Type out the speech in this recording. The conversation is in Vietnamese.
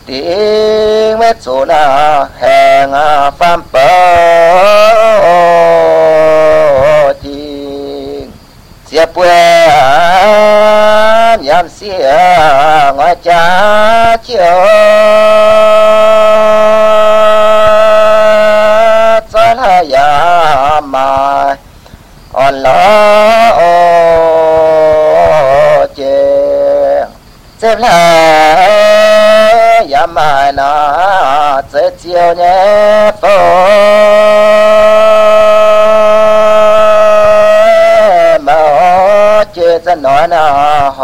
tiếng mét số là hàng phàm bờ tiếng xia bùa nhắm xia ngoài cha chiều cho là ya mà on lo chê xếp là ya mà nó sẽ chiều nhé phố mà chê cho nói nào